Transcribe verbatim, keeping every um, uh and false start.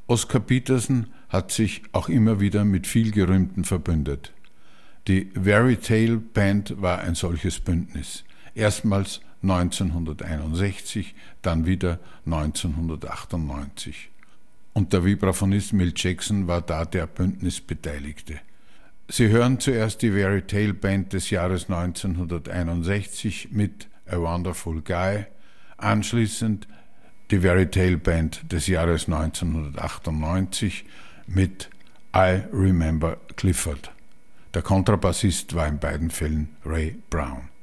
Oscar Peterson hat sich auch immer wieder mit vielgerühmten verbündet. Die Very Tale Band war ein solches Bündnis. Erstmals neunzehnhunderteinundsechzig, dann wieder neunzehnhundertachtundneunzig. Und der Vibraphonist Milt Jackson war da der Bündnisbeteiligte. Sie hören zuerst die Very Tale Band des Jahres neunzehnhunderteinundsechzig mit A Wonderful Guy, anschließend die Very Tale Band des Jahres neunzehnhundertachtundneunzig mit I Remember Clifford. Der Kontrabassist war in beiden Fällen Ray Brown.